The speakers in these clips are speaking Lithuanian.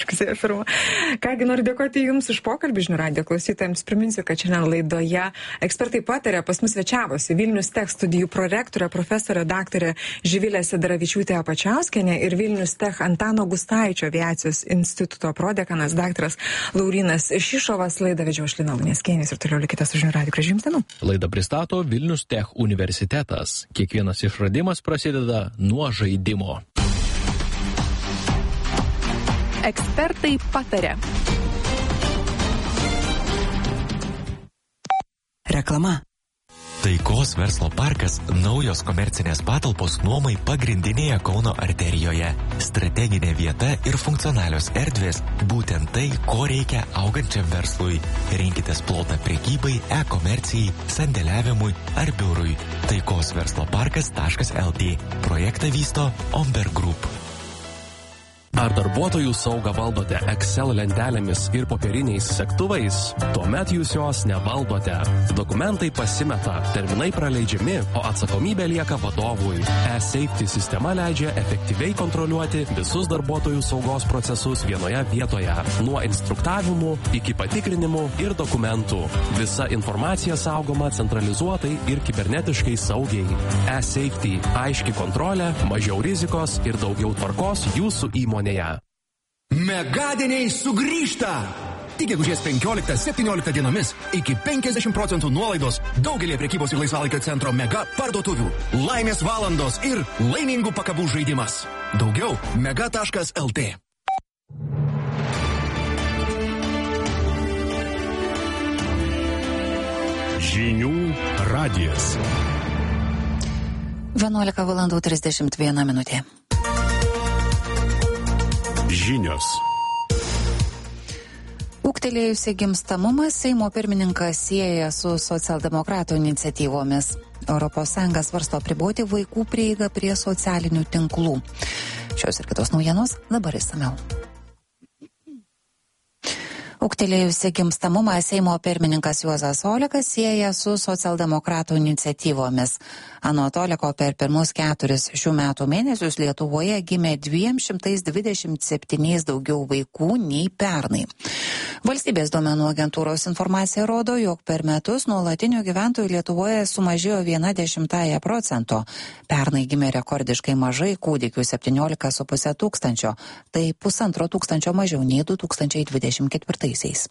rugsėjo 1. Kągi, noriu dėkoti Jums už pokalbį žinių radijo klausytojams. Priminsiu, kad šiandien laidoje ekspertai patarė, pas mus svečiavosi Vilnius Tech studijų prorektorė, profesorė daktarė Živilė Sidaravičiūtė Apačiauskienė ir Vilnius Tech Antano Gustaičio aviacijos instituto prodekanas daktaras Laurynas Šišovas. Laidą vedžiau aš Lina Luneckienė ir toliau likite su žinių radiju. Gražių Jums dienų. Laidą pristato Vilnius Tech universitetas. Kiekvienas išradimas prasideda nuo žaidimo. Ekspertai pataria. Reklama. Taikos verslo parkas – naujos komercinės patalpos nuomai pagrindinėje Kauno arterijoje. Strateginė vieta ir funkcionalios erdvės – būtent tai, ko reikia augančiam verslui. Rinkitės plotą prekybai, e-komercijai, sandėliavimui ar biurui. Taikos verslo parkas.lt. Projektą vysto Omber Group. Ar darbuotojų saugą valdote Excel lentelėmis ir popieriniais segtuvais? Tuomet jūs jos nevaldote. Dokumentai pasimeta, terminai praleidžiami, o atsakomybė lieka vadovui. E-Safety sistema leidžia efektyviai kontroliuoti visus darbuotojų saugos procesus vienoje vietoje. Nuo instruktavimų iki patikrinimų ir dokumentų. Visa informacija saugoma centralizuotai ir kibernetiškai saugiai. E-Safety – aiški kontrolė, mažiau rizikos ir daugiau tvarkos jūsų įmonėje. Megadieniai sugrįžta! Tik gegužės 15-17 dienomis iki 50% nuolaidos daugelį prekybos ir laisvalaikio centro mega parduotuvių. Laimės valandos ir laimingų pakabų žaidimas. Daugiau mega.lt. Žinių radijas. 11:31. Žinios. Ūgtelėjusi gimstamumą Seimo pirmininkas sieja su socialdemokratų iniciatyvomis. ES svarsto apriboti vaikų prieigą prie socialinių tinklų. Šios ir kitos naujienos dabar išsamiau. Ūgtelėjusi gimstamumą Seimo pirmininkas Juozas Olekas sieja su socialdemokratų iniciatyvomis. Anot Oleko per pirmus 4 šių metų mėnesius Lietuvoje gimė 227 daugiau vaikų nei pernai. Valstybės duomenų agentūros informacija rodo, jog per metus nuolatinių gyventojų Lietuvoje sumažėjo 0,1%. Pernai gimė rekordiškai mažai kūdikių 17,5 tūkstančio, tai 1,5 tūkstančio mažiau nei 2024.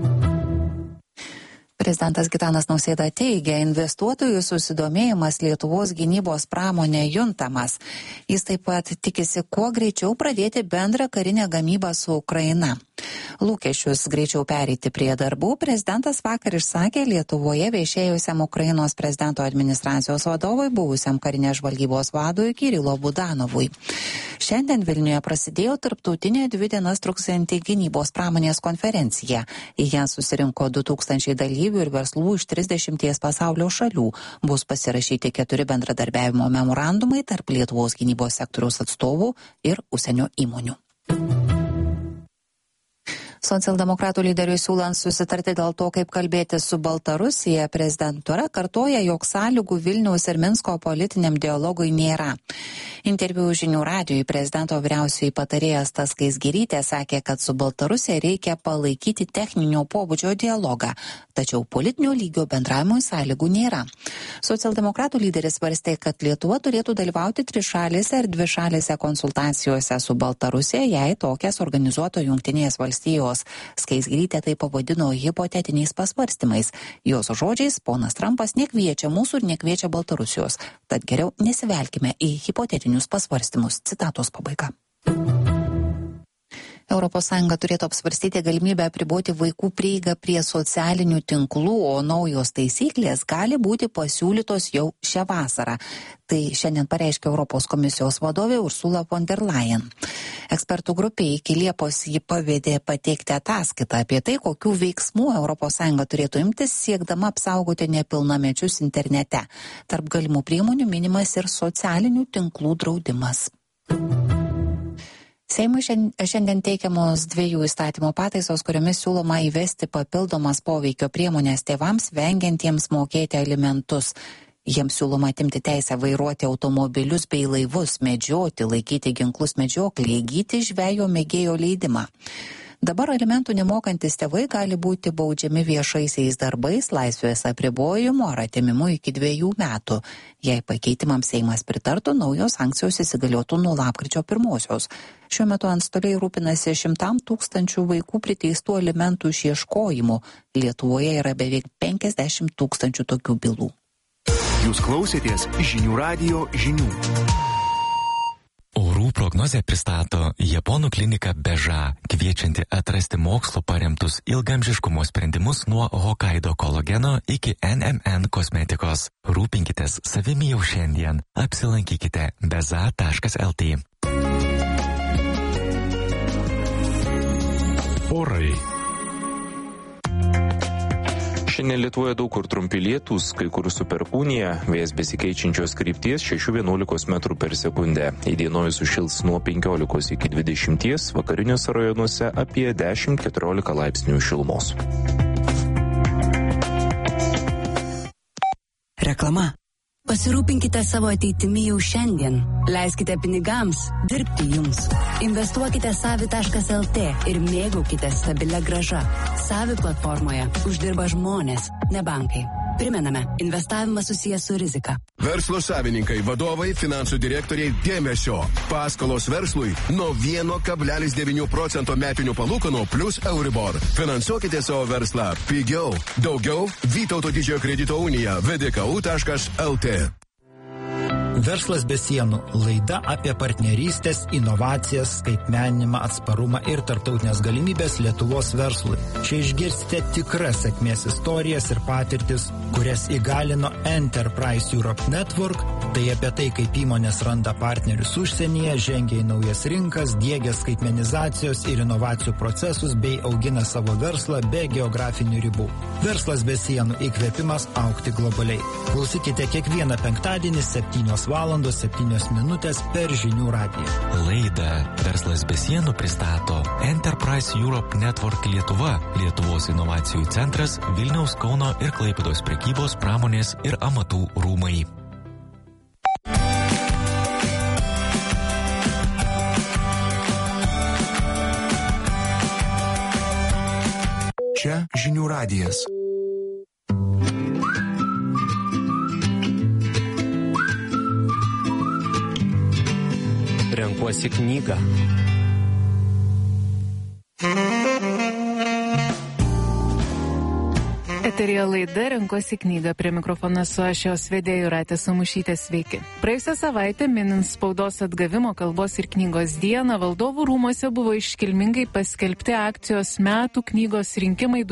Prezidentas Gitanas Nausėda teigia, investuotojų susidomėjimas Lietuvos gynybos pramonė juntamas. Jis taip pat tikisi kuo greičiau pradėti bendrą karinę gamybą su Ukraina. Lūkesčius greičiau pereiti prie darbų prezidentas vakar išsakė Lietuvoje viešėjusiam Ukrainos prezidento administracijos vadovui, buvusiam karinės žvalgybos vadui Kirilo Budanovui. Šiandien Vilniuje prasidėjo tarptautinė 2 dienas truksianti gynybos pramonės konferencija. Į ją susirinko 2000 dalyvių ir verslų iš 30 pasaulio šalių. Bus pasirašyti 4 bendradarbiavimo memorandumai tarp Lietuvos gynybos sektoriaus atstovų ir užsienio įmonių. Socialdemokratų lyderiui siūlant susitarti dėl to, kaip kalbėti su Baltarusija, prezidentūra kartoja, jog sąlygų Vilniaus ir Minsko politiniam dialogui nėra. Interviu Žinių radijui prezidento vyriausioji patarėja Asta Skaisgirytė sakė, kad su Baltarusija reikia palaikyti techninio pobūdžio dialogą, tačiau politinio lygio bendravimui sąlygų nėra. Socialdemokratų lyderis svarstė, kad Lietuva turėtų dalyvauti trišalėse ir dvišalėse konsultacijose su Baltarusija, jei tokias organizuoto Jungtinės valstijos. Skaisgirytė tai pavadino hipotetiniais pasvarstymais. Jos žodžiais, ponas Trumpas nekviečia mūsų ir nekviečia Baltarusijos. Tad geriau nesivelkime į hipotetinius pasvarstymus. Citatos pabaiga. ES turėtų apsvarstyti galimybę apriboti vaikų prieigą prie socialinių tinklų, o naujos taisyklės gali būti pasiūlytos jau šią vasarą. Tai šiandien pareiškė Europos komisijos vadovė Ursula von der Leyen. Ekspertų grupė iki Liepos ji pavedė pateikti ataskaitą apie tai, kokių veiksmų ES turėtų imtis siekdama apsaugoti nepilnamečius internete. Tarp galimų priemonių minimas ir socialinių tinklų draudimas. Seimui šiandien teikiamos 2 įstatymo pataisos, kuriomis siūloma įvesti papildomas poveikio priemonės tėvams vengiantiems mokėti alimentus. Jiems siūloma atimti teisę vairuoti automobilius bei laivus, medžioti, laikyti ginklus medžioklėje, įgyti žvejo mėgėjo leidimą. Dabar alimentų nemokantis tėvai gali būti baudžiami viešaisiais darbais, laisvės apribojimu ar atėmimu iki 2 metų. Jei pakeitimams Seimas pritartų, naujos sankcijos įsigaliotų nuo lapkričio 1. Šiuo metu antstoliai rūpinasi 100 000 vaikų priteistų alimentų išieškojimu. Lietuvoje yra beveik 50 000 tokių bylų. Jūs klausėtės Žinių radijo žinių. Orų prognozę pristato Japonų klinika Beža, kviečianti atrasti mokslo paremtus ilgamžiškumo sprendimus nuo Hokkaido kolageno iki NMN kosmetikos. Rūpinkitės savimi jau šiandien. Apsilankykite beza.lt. Orai. Šiandien Lietuvoje daug kur trumpi lietūs, kai kur su perkūnija, vėjas besikeičiančios krypties 6-11 metrų per sekundę. Įdienojus sušils nuo 15 iki 20, vakariniuose rajonuose apie 10-14 laipsnių šilumos. Reklama. Pasirūpinkite savo ateitimi jau šiandien. Leiskite pinigams dirbti jums. Investuokite savi.lt ir mėgaukite stabilią grąžą. Savi platformoje uždirba žmonės, ne bankai. Primename, investavimas susijęs su rizika. Verslo savininkai, vadovai, finansų direktoriai, dėmesio. Paskolos verslui nuo 1,9% metinių palūkanų plus Euribor. Finansuokite savo verslą pigiau. Daugiau Vytauto didžiojo kredito unija vdku.lt. Verslas be sienų – laida apie partnerystės, inovacijas, skaitmeninimą, atsparumą ir tarptautinės galimybės Lietuvos verslui. Čia išgirsite tikras sėkmės istorijas ir patirtis, kurias įgalino Enterprise Europe Network. Tai apie tai, kaip įmonės randa partnerius užsienyje, žengia į naujas rinkas, diegia skaitmenizacijos ir inovacijų procesus bei augina savo verslą be geografinių ribų. Verslas be sienų – įkvėpimas augti globaliai. Klausykite kiekvieną penktadienį 7:07 per Žinių radiją. Laidą Verslas be sienų pristato Enterprise Europe Network Lietuva, Lietuvos inovacijų centras, Vilniaus, Kauno ir Klaipėdos prekybos, pramonės ir amatų rūmai. Čia Žinių radijas. Renkuosi knygą. Eterija laida Renkuosi knygą. Prie mikrofono su aš jos vedėja Jūratė Samušytė. Sveiki. Praėjusią savaitę, minint spaudos atgavimo kalbos ir knygos dieną, Valdovų rūmuose buvo iškilmingai paskelbti akcijos metų knygos rinkimai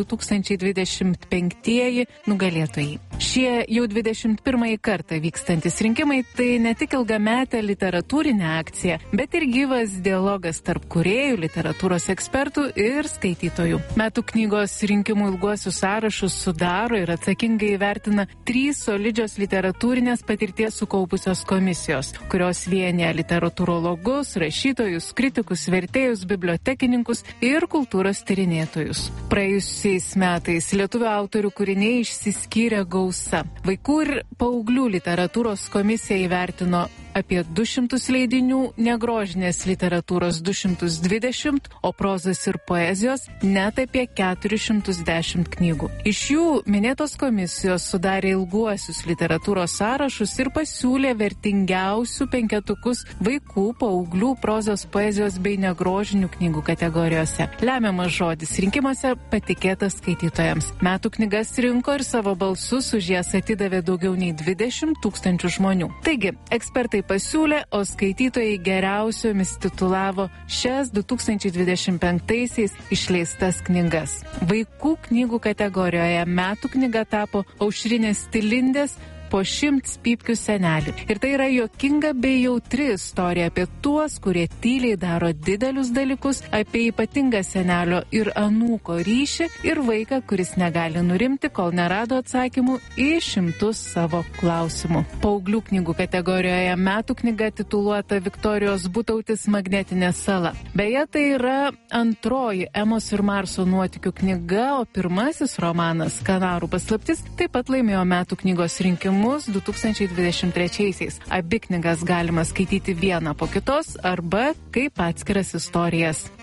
2025 nugalėtojai. Šie jau 21 kartą vykstantis rinkimai tai ne tik ilgametė literatūrinė akcija, bet ir gyvas dialogas tarp kūrėjų, literatūros ekspertų ir skaitytojų. Metų knygos rinkimų ilguosius sąrašus sudaro ir atsakingai įvertina 3 solidžios literatūrinės patirties sukaupusios komisijos, kurios vienija literatūrologus, rašytojus, kritikus, vertėjus, bibliotekininkus ir kultūros tyrinėtojus. Praėjusiais metais lietuvių autorių kūriniai išsiskyrė gausa. Vaikų ir paauglių literatūros komisija įvertino apie 200 leidinių, negrožinės literatūros 220, o prozos ir poezijos net apie 410 knygų. Iš jų minėtos komisijos sudarė ilguosius literatūros sąrašus ir pasiūlė vertingiausių penketukus vaikų, paauglių, prozos, poezijos bei negrožinių knygų kategorijose. Lemiamas žodis rinkimuose patikėtas skaitytojams. Metų knygas rinko ir savo balsus už jas atidavė daugiau nei 20 000 žmonių. Taigi, ekspertai pasiūlė, o skaitytojai geriausiomis titulavo šias 2025-aisiais išleistas knygas. Vaikų knygų kategorijoje metų knyga tapo Aušrinės Tilindės Po 100 pypkių senelį. Ir tai yra juokinga bei jautri istorija apie tuos, kurie tyliai daro didelius dalykus, apie ypatingą senelio ir anūko ryšį ir vaiką, kuris negali nurimti, kol nerado atsakymų į 100 savo klausimų. Paauglių knygų kategorijoje metų knyga tituluota Viktorijos Butautis Magnetinė sala. Beje, tai yra antroji Emos ir Marso nuotykių knyga, o pirmasis romanas Kanarų paslaptis taip pat laimėjo metų knygos rinkimus 2023-aisiais. Abi knygas galima skaityti vieną po kitos arba kaip atskiras istorijas.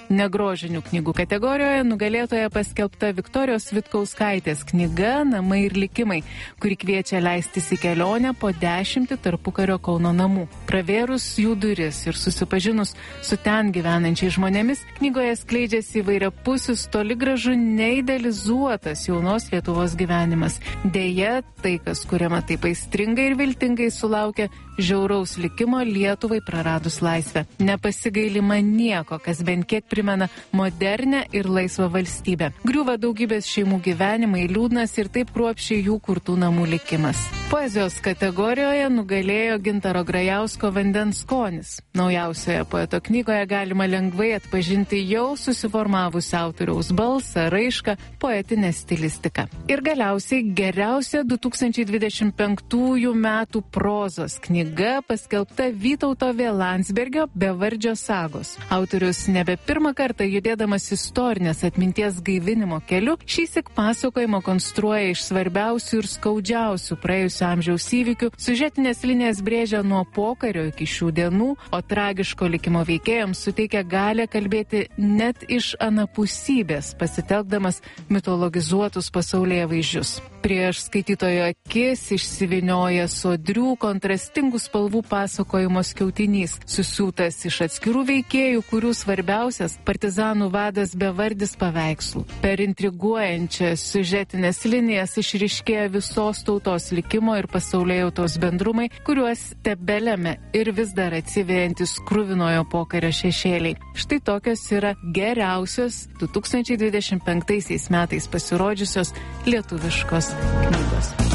Negrožinių knygų kategorijoje nugalėtoja paskelbta Viktorijos Vitkauskaitės knyga Namai ir likimai, kuri kviečia leistis į kelionę po 10 tarpukario Kauno namų. Pravėrus jų duris ir susipažinus su ten gyvenančiais žmonėmis, knygoje skleidžiasi įvairiapusis, toli gražu neidealizuotas jaunos Lietuvos gyvenimas. Deja, tai, kas kuriama taip aistringai ir viltingai, sulaukia žiauraus likimo Lietuvai praradus laisvę. Nepasigailima nieko, kas bent kiek primena modernę ir laisvą valstybę. Griūva daugybės šeimų gyvenimai, liūdnas ir taip kruopščiai jų kurtų namų likimas. Poezijos kategorijoje nugalėjo Gintaro Grajausko Vandens skonis. Naujausioje poeto knygoje galima lengvai atpažinti jau susiformavusią autoriaus balsą, raišką, poetinę stilistiką. Ir galiausiai geriausia 2025 metų prozos knyga paskelbta Vytauto V. Landsbergio Bevardžio sagos. Autorius nebe pirmą kartą judėdamas istorinės atminties gaivinimo keliu, šįsyk pasakojimo konstruoja iš svarbiausių ir skaudžiausių praėjusio amžiaus įvykių, siužetinės linijas brėžia nuo pokario iki šių dienų, o tragiško likimo veikėjams suteikia galę kalbėti net iš anapusybės, pasitelkdamas mitologizuotus pasaulėvaizdžius. Prieš skaitytojo akis išsivinioja sodrių, kontrastingų spalvų pasakojimo skiautinys, susiūtas iš atskirų veikėjų, kurių svarbiausias partizanų vadas bevardis paveikslų. Per intriguojančias siužetinės linijas išryškėja visos tautos likimo ir pasaulėjautos bendrumai, kuriuos tebelėme ir vis dar atsivėjantis kruvinojo pokario šešėliai. Štai tokios yra geriausios 2025 metais pasirodžiusios lietuviškos knygos.